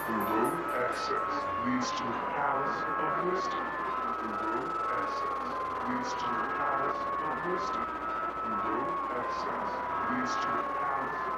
The road access leads to the palace of wisdom. The road access leads to the palace of wisdom. The road access leads to the